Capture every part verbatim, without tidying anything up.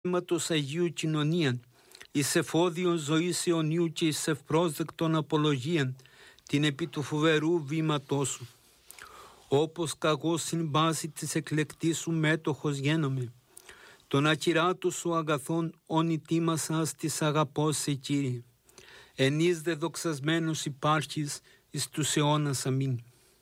αίματος Αγίου κοινωνίαν, εις εφόδιον ζωής αιωνίου και εις ευπρόσδεκτον απολογίαν, την επί του φοβερού βήματός σου. Όπως καγώ στην βάση της εκλεκτής σου μέτοχος γένομαι, τον ακυράτου σου αγαθών ονειτήμασας της αγαπώς σε Κύριε. Εν εις δε δοξασμένος υπάρχεις εις τους αιώνας αμήν.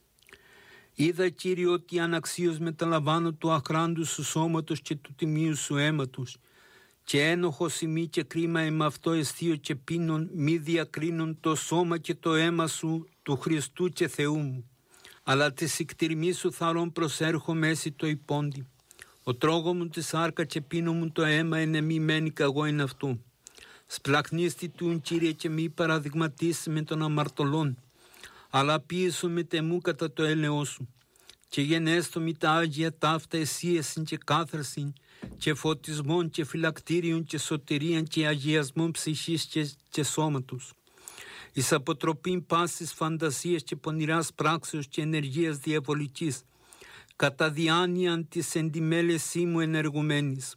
Είδα, Κύριε, ότι αναξίως μεταλαμβάνω του αχράντου σου σώματος και του τιμίου σου αίματος, και ένοχος ημί και κρίμα εμ' αυτό εστίω και πίνων, μη διακρίνων το σώμα και το αίμα σου του Χριστού και Θεού μου. Αλλά τη συκτηρμή σου θαρών προσέρχω μέση το υπόντι. Ο τρώγω μου τη σάρκα και πίνω μου το αίμα εν εμή μένει καγώ εν αυτού. Σπλαχνίστη του, Κύριε, και μη παραδειγματίσει με των αμαρτωλών, αλλά πίεσο με τεμού κατά το έλεό σου. Και γενέστο μη τα Άγια ταύτα εσύεσιν και κάθαρσιν και φωτισμόν και φυλακτήριον και σωτηρίαν και αγιασμόν ψυχής και, και σώματος. Εις αποτροπήν πάσης φαντασίας και πονηράς πράξεως και ενεργείας διαβολικής, κατά διάνοιαν της εντιμέλεσή μου ενεργουμένης.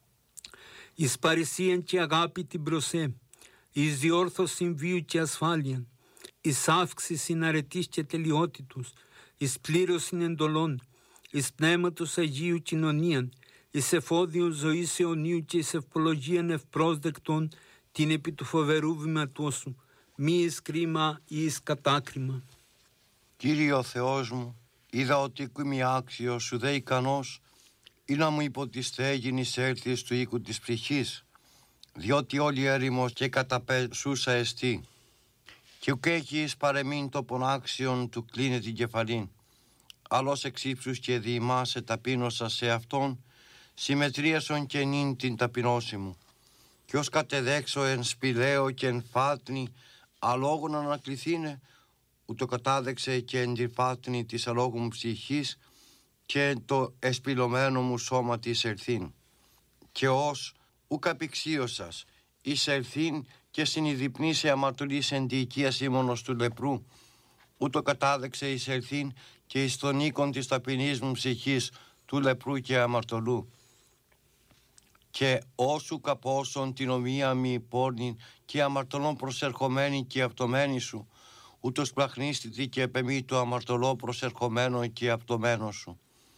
Εις παρησίαν και αγάπη την προσέ, εις διόρθωσιν βίου και ασφάλειαν, εις αύξησιν αρετής και τελειότητος, εις πλήρωσιν εντολών, εις πνεύματος Αγίου κοινωνίαν, εις εφόδιον ζωής αιωνίου και εις ευπολογίαν ευπρόσδεκτον την επί του φοβερού βήματός σου, μη εις κρίμα ή εις κατάκριμα. Κύριε ο Θεός μου, είδα ότι είμαι άξιος σου δε ικανός ή να μου υποτιστέγιν εις έλθεις του οίκου της ψυχής, διότι όλη έρημος και καταπεσούσα εστί. Και ουκ έχεις παρεμήν το πονάξιον του κλείνε την κεφαλήν. Άλλος εξ ύψους και διημά σε ταπείνωσα σε αυτόν, συμμετρίασον και νυν την ταπεινώση μου. Κι ως κατεδέξω εν σπηλαίο και εν φάτνη, αλόγων ανακληθήνε, ούτω κατάδεξε και εν τη φάτνη της αλόγου μου ψυχής και το εσπηλωμένο μου σώμα της ερθήν. Και ως ουκ απηξίωσας, εις ερθήν και συνειδηπνή σε αμαρτωλής εν τη οικία σήμωνος του λεπρού, ούτω κατάδεξε εις ερθήν και εις τον οίκον της ταπεινής μου ψυχής του λεπρού και αμαρτωλού. Και όσου καπόσον την ομοία μη πόρνην και αμαρτωλών προσερχομένη και αυτομένη σου, ούτως πλαχνίστητη και επεμή το αμαρτωλό προσερχομένο και αυτομένο σου.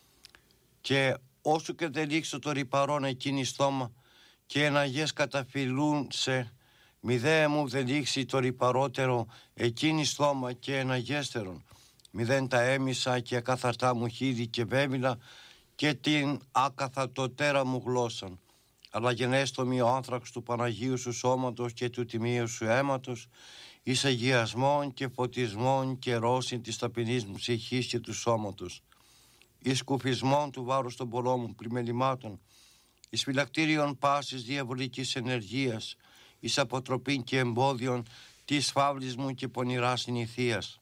Και όσου και τελείξω το ρυπαρόν εκείνη στόμα και εναγές καταφυλούν σε, μη δε μου δεν λήξει το ρυπαρότερο εκείνη στόμα και εναγέστερον, μη δεν τα έμισα και ακαθαρτά μου χείλη και βέμιλα και την ακαθαρτοτέρα μου γλώσσαν. Αλλά γενέστο μη ο άνθραξ του Παναγίου σου σώματος και του τιμίου σου αίματος, εις αγιασμόν και φωτισμόν και ρώσιν της ταπεινής μου ψυχής και του σώματος, εις κουφισμόν του βάρους των πολλών μου πλημελημάτων, εις φυλακτήριον πάσης διαβολικής ενεργείας, εις αποτροπήν και εμπόδιον της φαύλης μου και πονηράς συνηθείας,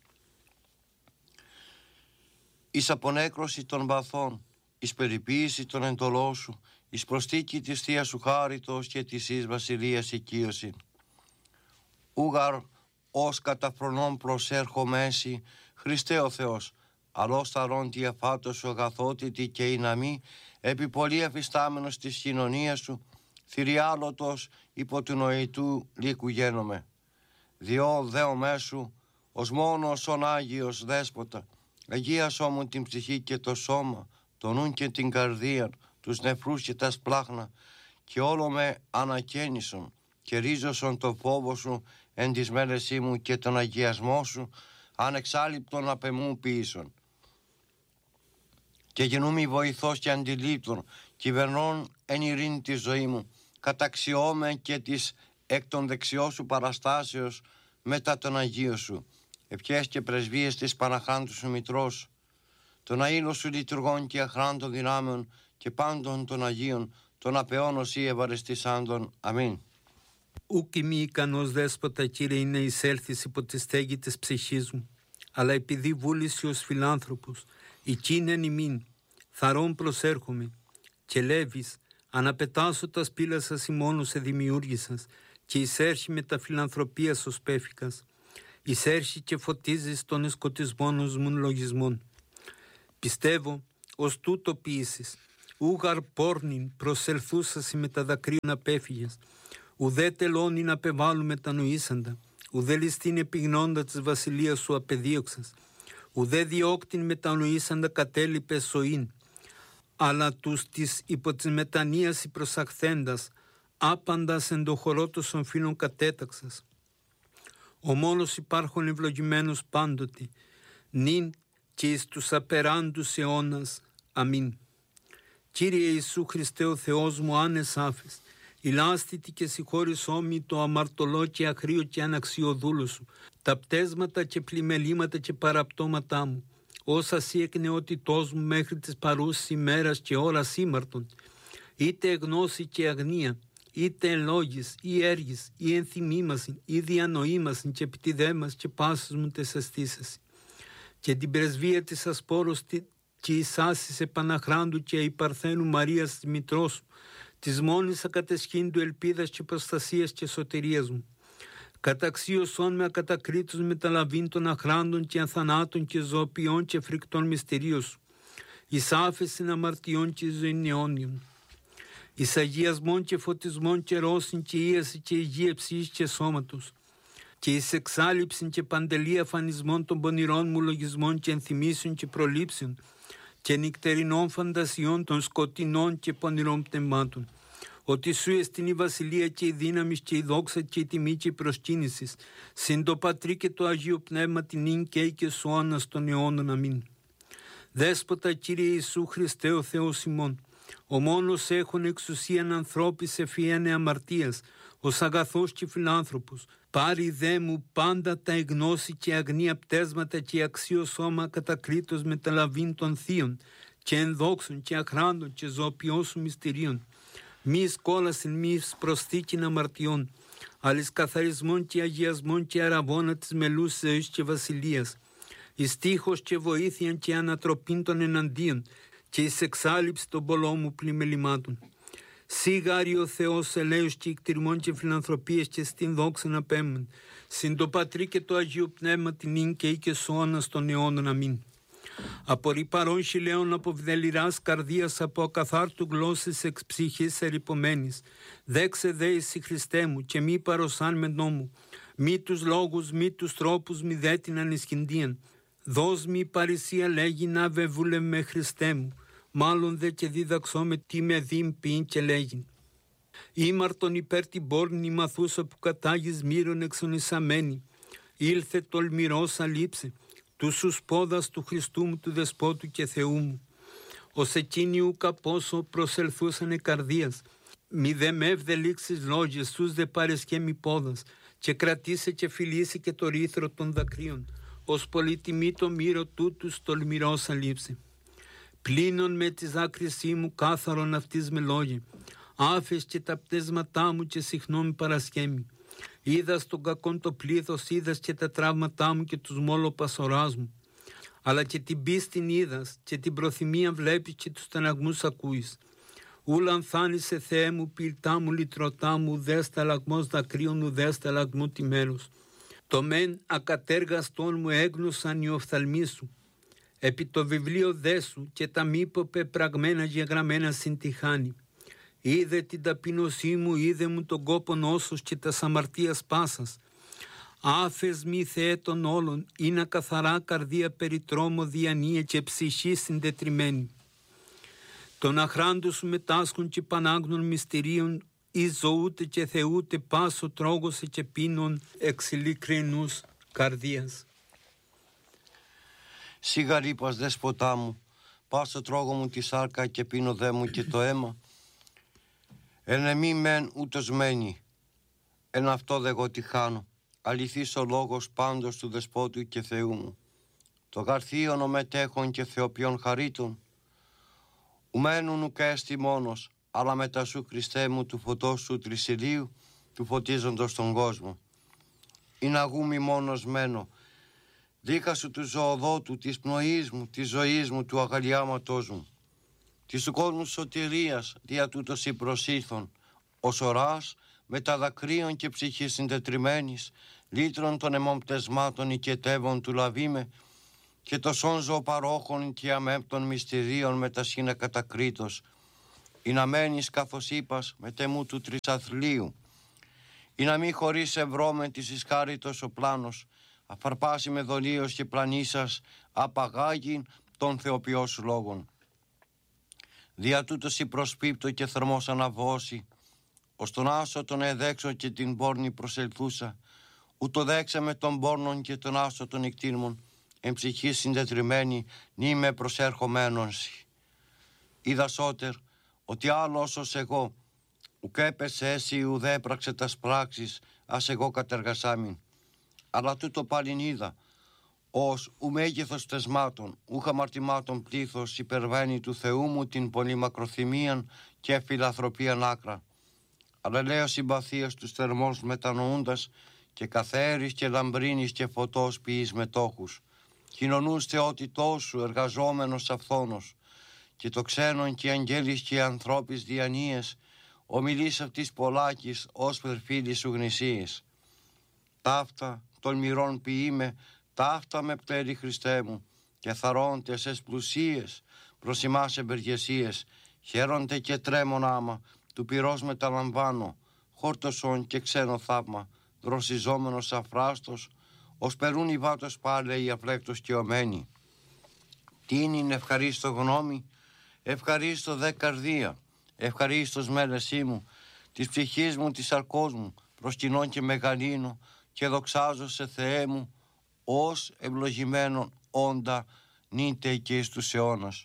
εις απονέκρωση των βαθών, εις περιποίηση των εντολών σου, εις προστίκη της θείας σου χάριτος και της εις βασιλείας οικείωσιν. Ούγαρ ως καταφρονών προσέρχο μέση, Χριστέ ο Θεός, αλλός θαρών τη αφάτος σου αγαθότητη και η ναμή, επί πολύ αφιστάμενος της κοινωνίας σου, θηριάλωτος υπό του νοητού λύκου γένομαι. Διό δέο μέσου, ως μόνος ον Άγιος Δέσποτα, αγίασό μου την ψυχή και το σώμα, το νουν και την καρδία, τους νεφρούς και τα σπλάχνα, και όλο με ανακαίνισον, και ρίζωσον το φόβο σου εν της μέλεσή μου και τον αγιασμό σου, ανεξάλληπτον απεμού ποιήσον. Και γενούμι βοηθός και αντιλήπτων, κυβερνών εν ειρήνη τη ζωή μου, καταξιώμε και της εκ των δεξιών σου παραστάσεως μετά τον Αγίο σου, ευχές και πρεσβείες της Παναχράντου σου Μητρός, των αήλων σου λειτουργών και αχράντων δυνάμεων και πάντων των Αγίων, των απεών ως ή ευαρεστήσαντων. Αμήν. Ούκ ημί ικανός Δέσποτα, Κύριε, είναι εισέλθεις υπό τη στέγη της ψυχής μου, αλλά επειδή βούληση ως φιλάνθρωπος, εκείνεν ημίν, θαρών προσέρχομαι, και λέβεις, αναπετάσω τα σπήλα σας ημώνου σε δημιούργησας, και εισέρχει με τα φιλανθρωπίας ως πέφικας, εισέρχει και φωτίζεις των εσκοτισμών μου λογισμών. Πιστεύω, ως τούτο ποιήσεις, ούγαρ πόρνην προσελθούσασι με τα δακρύων απέφυγες, ουδέ τελώνην απεβάλλου μετανοήσαντα, ουδέ ληστήν επιγνώντα της βασιλείας σου απεδίωξας, ουδέ διώκτην μετανοήσαντα κατέλειπες σοήν, αλλά τους της υπό της μετανοίας προσαχθέντας, άπαντας εν το χορό των φίλων κατέταξας. Ο μόνος υπάρχον ευλογημένος πάντοτε, νυν και εις τους απεράντους αιώνας. Αμήν. Κύριε Ιησού Χριστέ ο Θεός μου, άνες άφες, ηλάστητη και συγχώρησό μη το αμαρτωλό και αχρίο και αναξιοδούλο σου, τα πτέσματα και πλημελήματα και παραπτώματά μου, όσα σύ εκ νεότητός μου μέχρι της παρούσης ημέρας και ώρας ήμαρτον, είτε γνώση και αγνία, είτε εν λόγης ή έργης ή ενθυμήμασιν ή διανοήμασιν και επιτιδέμας και πάσης μου τες αισθήσασι. Και την πρεσβεία της ασπόρος και εις άσης επαναχράντου και η Παρθένου Μαρίας της μητρός σου, της μόνης ακατεσχύντου ελπίδας και προστασίας και σωτηρίας μου. Καταξίωσόν με ακατακρίτους μεταλαβήν των αχράντων και αθανάτων και ζωοποιών και φρικτών μυστηρίων σου, εις άφεσιν αμαρτιών και ζωήν αιώνιων. Εις αγιασμών και φωτισμών και ρώσιν και ίαση και υγεία ψυχής και σώματος, και εις εξάλληψιν και παντελή αφανισμών των πονηρών μου λογισμών και ενθυμίσεων και προλήψεων και νυκτερινών φαντασιών των σκοτεινών και πονηρών πνευμάτων, ότι σου εστιν η βασιλεία και η δύναμη και η δόξα και η τιμή και η προσκύνηση, συν το Πατρί και το Αγίο Πνεύμα την νυν και και σου άνας των αιώνων. Αμήν. Δέσποτα Κύριε Ιησού Χριστέ ο Θεός ημών, ο μόνος έχων εξουσίαν ανθρώπης ευφυένε αμαρτίας, ως αγαθός και φιλάνθρωπος, πάρει δε μου πάντα τα εγνώση και αγνία πτέσματα και αξίο σώμα κατακρίτως μεταλαβήν των θείων και ενδόξων και αχράντων και ζωοποιών σου μυστηρίων, μη σκόλασιν μη προσθήκην αμαρτιών, αλλά καθαρισμών και αγιασμών και αραβώνα της μελούς ζωής και βασιλείας, εις τείχος και βοήθειαν και ανατροπήν των εναντίον και εις εξάλληψη των πολλών πλημελημάτων. Σίγαρη ο Θεός ελέους και εκτιρμών και φιλανθρωπίες και στην δόξαν απέμεν, συν το Πατρί και το Αγίο Πνεύμα την νυν και και σώανας των αιώνων. Αμήν. Από ρηπαρών χιλέων, από βδελιράς καρδίας, από ακαθάρτου γλώσσης εξ ψυχής ερυπωμένης, δέξε δε εις Χριστέ μου και μη παροσάν με νόμου, μη τους λόγους, μη τους τρόπους, μη δε την ανισχυντίαν. Δώσ' μη παρησία λέγει να βεβούλε με Χριστέ μου, μάλλον δε και δίδαξό με τι με δίμ ποιήν και λέγει. Ήμαρτον υπέρ την πόρνη μαθούσα που κατάγεις μύρων εξονισαμένη, ήλθε τολμηρός αλείψε, του σου πόδας του Χριστού μου, του Δεσπότου και Θεού μου. Ως εκείνοι ούκα πόσο προσελθούσανε καρδίας, μη δε με ευδελίξεις λόγες, σους δε πάρες και μη πόδας, και κρατήσε και φιλήσει και το ρήθρο των δακρύων, ως πολυτιμή το μύρο τούτους τολμηρός αλείψε. Πλύνων με τις άκρησή μου κάθαρον αυτής με λόγια, άφες και τα πτέσματά μου και συχνών παρασκέμι. Είδας τον κακόν το πλήθος, είδας και τα τραύματά μου και τους μόλο πασοράς μου. Αλλά και την πίστην είδας και την προθυμία βλέπεις και τους στεναγμούς ακούεις. Ούλαν θάνησε Θεέ μου, πιλτά μου, λυτρωτά μου, ουδέστα λαγμός δακρύων, ουδέστα λαγμού τιμέλος. Το μεν ακατέργαστον μου έγνωσαν οι οφθαλμοί σου. Επί το βιβλίο δέσου και τα μήπω πεπραγμένα γεγραμμένα συν τη χάνη. Είδε την ταπεινωσή μου, είδε μου τον κόπον όσος και τα αμαρτίας πάσας. Άφες μη Θεέ των όλων, είναι καθαρά καρδία περιτρόμο διανία και ψυχή συντετριμένη. Τον αχράντου σου μετάσχουν και πανάγνων μυστηρίων, εις ζωούτε και θεούτε πάσο τρώγωσε και πίνων εξ ειλικρινούς καρδίας. Σιγαρή πας δέσποτά μου, πάσο τρώγω μου τη σάρκα και πίνω δε μου και το αίμα. Εν εμή μεν ούτως μένει, εν αυτό δε εγώ τη χάνω, αληθής ο λόγος πάντως του Δεσπότου και Θεού μου. Το γαρθίον ο μετέχων και θεοποιών χαρίτων, ουμένουν ουκ έστι μόνος, αλλά μετά σου Χριστέ μου του φωτός σου τρισιλίου, του φωτίζοντος τον κόσμο. Είναι αγούμι μόνος μένω, δίκα σου του ζωοδότου, της πνοής μου, της ζωής μου, του αγαλιάματός μου. Της του κόσμου σωτηρίας, δια τούτος η προσήλθον, ως οράς, με τα δακρύων και ψυχής συντετριμένης, λύτρων των αιμών πτεσμάτων οικετεύων του λαβήμε, και το σόν ζωοπαρόχων και αμέμπτων μυστηρίων με τα σχήνα κατακρίτως, ή να μένεις καθώς είπας με τεμού του τρισαθλίου, ή να μη χωρίς ευρώ της εις χάριτος ο πλάνος, αφαρπάσει με δολίος και πλανήσας, απαγάγει τον θεοποιό σου λόγων. Δια τούτος η προσπίπτω και θερμός αναβώσει, ως τον άσο τον εδέξω και την πόρνη προσελθούσα, ούτω δέξα με τον πόρνον και τον άσο των εκτίμων, εν ψυχή συντετριμένη, νη με προσέρχομένονσι. Είδα σώτερ, ότι άλλος ως εγώ, ουκ έπεσε έσυ ουδέ έπραξε τας πράξεις, ας εγώ κατεργασάμιν. Αλλά τούτο πάλιν είδα, ως ου μέγεθος τεσμάτων, ούχ αμαρτημάτων πλήθος, υπερβαίνει του Θεού μου την πολυμακροθυμίαν και φιλανθρωπίαν άκρα. Αλλά λέω συμπαθίας τους θερμός μετανοούντας, και καθαίρης και λαμπρίνης και φωτός ποιείς μετόχους. Κοινωνούς θεότητός σου εργαζόμενος αυθόνος, και το ξένον και αγγέλης και ανθρώπης διανοίες, ομιλείς αυτής πολλάκης ως περφίλης σου γνησίες. Ταύτα των μυρών ποιείμαι, ταύτα με πτέρι Χριστέ μου, και θαρώνται εσες πλουσίες προς ημάς εμπεργεσίες, χαίρονται και τρέμον άμα, του πυρός μεταλαμβάνω, χόρτωσον και ξένο θαύμα, δροσιζόμενος αφράστος, ως περούν οι βάτος πάλε οι αφλέκτος και ομένοι. Τι είναι ευχαρίστω γνώμη, ευχαρίστω δε καρδία, ευχαρίστως μέλεσή μου, της ψυχής μου, της σαρκός μου, προσκυνών και μεγαλύνω, και δοξάζω σε Θεέ μου, ως ευλογημένον όντα νύτε και εις τους αιώνας.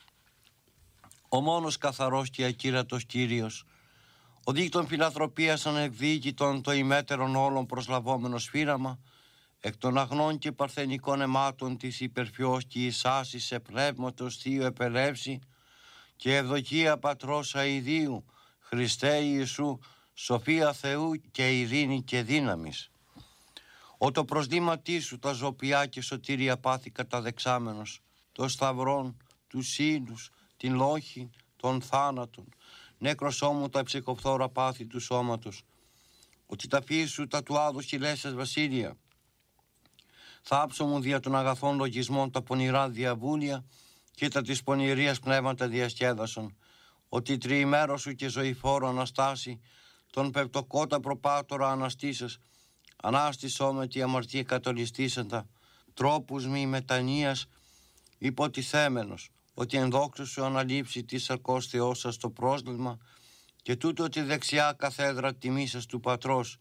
Ο μόνος καθαρός και ακύρατος Κύριος, ο δίκτων φιλανθρωπίας ανεκδίκητον το ημέτερον όλων προσλαβόμενο σφύραμα, εκ των αγνών και παρθενικών αιμάτων της υπερφιός και εισάσης σε πνεύματος θείο επελεύση, και ευδοκία Πατρός αηδίου, Χριστέ Ιησού, σοφία Θεού και ειρήνη και δύναμης. Ο το προσδήματί σου τα ζωπιά και σωτήρια πάθη καταδεξάμενος, το σταυρόν, τους ήλους, την λόχη, των θάνατων, νέκρος ώμου τα ψυχοφθόρα πάθη του σώματος, ότι τα φύσου τα του άδου χιλέσσες βασίλεια, θάψω μου δια των αγαθών λογισμών τα πονηρά διαβούλια και τα της πονηρίας πνεύματα διασκέδασον, ότι τριημέρο σου και ζωηφόρο Αναστάση, τον πεπτοκότα προπάτορα αναστήσες, ανάστησό με τη αμαρτία κατολιστήσαντα, τρόπους μη μετανοίας υποτιθέμενος, ότι εν δόξου σου αναλείψει τη σαρκός Θεός σας το πρόσλημα, και τούτο τη δεξιά καθέδρα τιμής σας του Πατρός,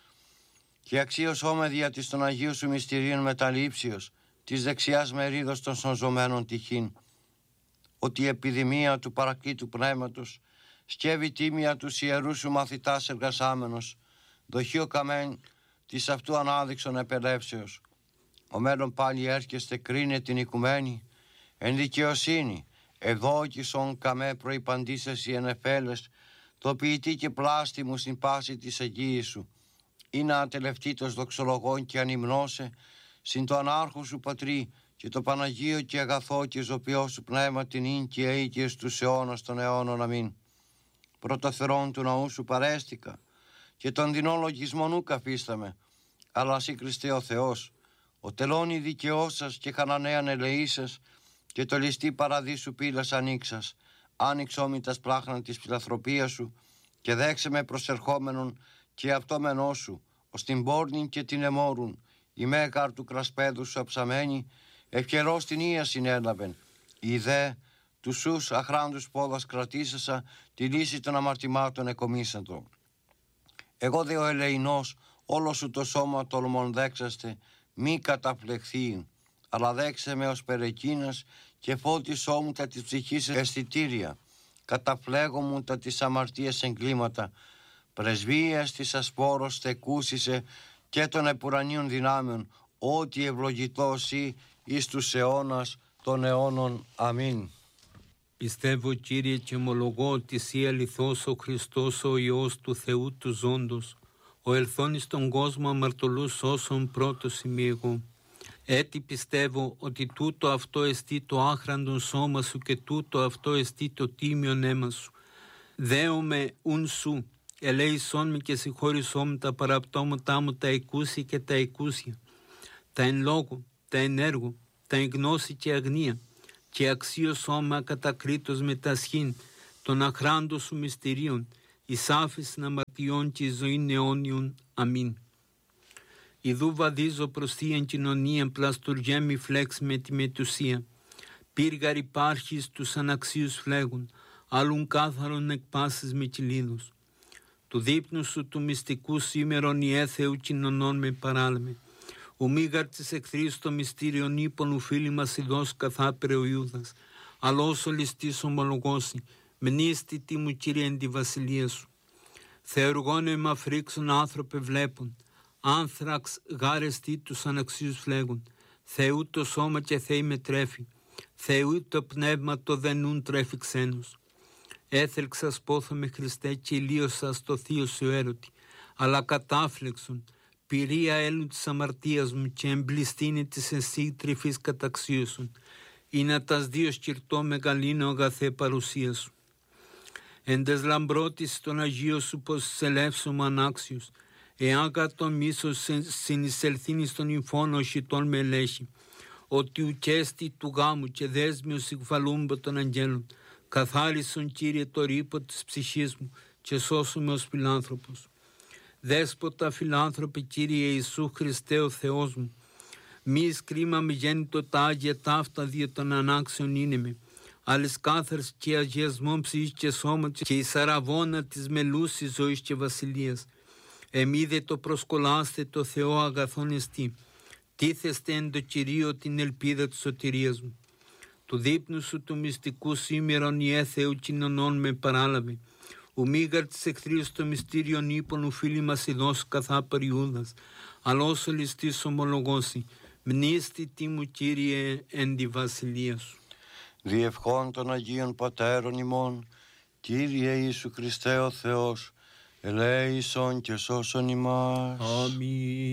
και αξίωσό με δια της των Αγίου σου μυστηρίων μεταλήψεως, της δεξιάς μερίδος των σωζωμένων τυχήν, ότι η επιδημία του παρακλήτου πνεύματος σκεύει τίμια τους ιερούς σου μαθητάς εργασάμενος, δοχείο καμέν της αυτού ανάδειξον επελεύσεως. Ο μέλλον πάλι έρχεστε κρίνε την οικουμένη, εν δικαιοσύνη, ευδόκησον καμέ προϋπαντήσες οι ενεφέλες, το ποιητή και πλάστη μου στην πάση της εγγύης σου, ή να ατελευτήτως δοξολογών και ανυμνώσε, συν το ανάρχο σου Πατρί, και το Παναγίο και αγαθό και ζωπιό σου πνεύμα την ίν και αίκαιες τους αιώνας των αιώνων αμήν. Πρωτοθερών του ναού σου παρέστηκα, και των δεινών λογισμών ου καφίσταμε, αλλά εσύ Χριστέ ο Θεός, ο τελώνει δικαιός σας και χανανέαν ελεήσας, και το ληστή παραδείσου πύλας ανοίξας, άνοιξό μη τα σπλάχνα της φιλανθρωπίας σου, και δέξε με προσερχόμενον και αυτό μενό σου, ως την πόρνην και την εμόρουν, η μέγαρ του κρασπέδου σου αψαμένη, ευχερός την ία συνέλαβεν, η δε του σους αχράντους πόδας κρατήσασα, τη λύση των αμαρτημάτων εκομίσαντο. Εγώ δε ο ελεηνός, όλο σου το σώμα τολμον δέξαστε, μη καταφλεχθεί, αλλά δέξε με ως περεκίνας, και φώτισό μου τα της ψυχής αισθητήρια, καταφλέγω μου τα της αμαρτίας εγκλήματα, πρεσβείας της ασπόρος στεκούσισε και των επουρανίων δυνάμεων, ότι ευλογητός ή εις τους αιώνας των αιώνων. Αμήν. Πιστεύω, Κύριε, και ομολογώ ότι εσύ αληθώς ο Χριστός, ο Υιός του Θεού του ζώντος, ο ελθόν εις τον κόσμο αμαρτωλούς σώσον πρώτος ημί εγώ. Έτσι πιστεύω ότι τούτο αυτό εστί το άχραντον σώμα σου και τούτο αυτό εστί το τίμιον αίμα σου. Δέομαι ουν σου, ελέησόν με και συγχώρησόν με τα παραπτώματά μου τα εκούσια και τα εκούσια, τα εν λόγω, τα εν έργο, τα εν γνώση και αγνία, και αξίωσόν με ακατακρίτως με τα σχήν, των αχράντων σου μυστηρίων, εις άφησιν αμαρτιών και εις ζωήν αιώνιον. Αμήν. Ιδού βαδίζω προς θείαν κοινωνίαν, πλαστουργέμι φλέξ με τη μετουσία. Πύργαρ υπάρχεις τους αναξίους φλέγουν, άλλουν κάθαρον εκ πάσης με κυλίδους. Του δείπνου σου του μυστικού σήμερον η έθεου κοινωνών με παράλαμε. Ο μίγαρ της εχθρής το μυστήριον ύπον ου φίλοι μας ειδός καθάπερε ο Ιούδας. Αλλός ο ληστής ομολογώσει, μνήστη τι μου Κύριε εν τη βασιλεία σου. Θεοργώνε μα φρίξουν άνθρωπε βλέπουν, άνθραξ γάρεστη τους αναξίους φλέγουν. Θεού το σώμα και Θεή με τρέφει, Θεού το πνεύμα το δενούν τρέφει ξένους. Έθελξα σπόθαμε Χριστέ και ηλίωσα στο θείο σου έρωτη, αλλά κατάφλεξον, πυρία έλουν της αμαρτίας μου και εμπληστίνη της εσύ τρυφής καταξίωσον, ή να τας δύο σκυρτώ μεγαλύνω αγαθέ παρουσία σου. Εν τες λαμπρότης των Αγίων σου πως σελεύσομαι ανάξιος, εάν κατ' μίσος συνεισελθύνει στον υμφόνο χιτών με ελέγχει, ότι ουκέστη του γάμου και δέσμιος συγφαλούμπο των αγγέλων, καθάρισον Κύριε το ρήπο της ψυχής μου και σώσουμε ως φιλάνθρωπος. Δέσποτα φιλάνθρωπε Κύριε Ιησού Χριστέ ο Θεός μου, μη εις κρίμα με γέννητο τα Άγια ταύτα δια των ανάξεων είναι με, άλλες κάθαρς και αγιασμόν ψυχής και σώματος και η σαραβώνα της μελούσης ζωής και βασιλείας. Εμεί δε το προσκολάστε το Θεό αγαθόν εστί, τίθεστε εν το Κυρίο την ελπίδα της σωτηρίας μου. Του δείπνου σου του μυστικού σήμερον η έθεου κοινωνών με παράλαβε. Ο μίγαρ της εχθρίας το μυστήριον ύπον ου φίλοι μας ειδός καθάπερ Ιούδας, αλλός ο ληστής ομολογώσει, μνήστη τι μου Κύριε εν τη βασιλεία σου. Διευχών των Αγίων Πατέρων ημών, Κύριε Ιησού Χριστέ ο Θεός, ελέησον και σώσον ημάς. Αμήν.